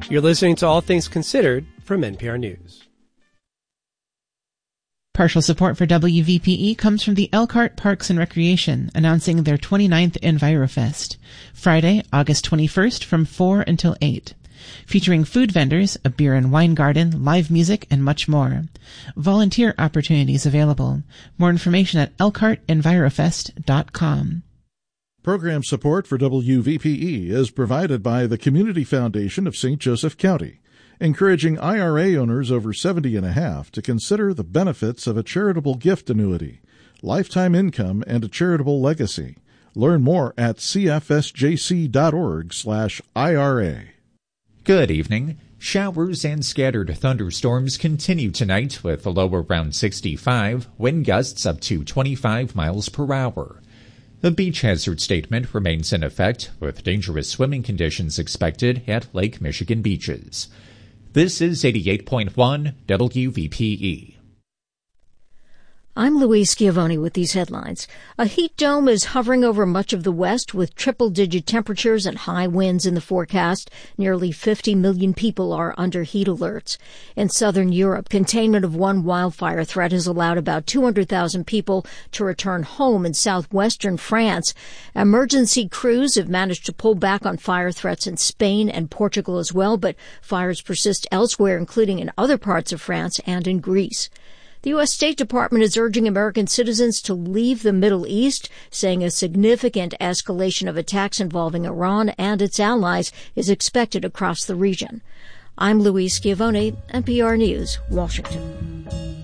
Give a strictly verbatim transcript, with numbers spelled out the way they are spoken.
You're listening to All Things Considered from N P R News. Partial support for W V P E comes from the Elkhart Parks and Recreation, announcing their twenty-ninth EnviroFest, Friday, August twenty-first from four until eight. Featuring food vendors, a beer and wine garden, live music, and much more. Volunteer opportunities available. More information at elkhart envirofest dot com. Program support for W V P E is provided by the Community Foundation of Saint Joseph County, encouraging I R A owners over seventy and a half to consider the benefits of a charitable gift annuity, lifetime income, and a charitable legacy. Learn more at c f s j c dot org slash I R A. Good evening. Showers and scattered thunderstorms continue tonight with a low around sixty-five, wind gusts up to twenty-five miles per hour. The beach hazard statement remains in effect, with dangerous swimming conditions expected at Lake Michigan beaches. This is eighty-eight point one W V P E. I'm Louise Schiavone with these headlines. A heat dome is hovering over much of the West with triple-digit temperatures and high winds in the forecast. Nearly fifty million people are under heat alerts. In southern Europe, containment of one wildfire threat has allowed about two hundred thousand people to return home in southwestern France. Emergency crews have managed to pull back on fire threats in Spain and Portugal as well, but fires persist elsewhere, including in other parts of France and in Greece. The U S State Department is urging American citizens to leave the Middle East, saying a significant escalation of attacks involving Iran and its allies is expected across the region. I'm Louise Schiavone, N P R News, Washington.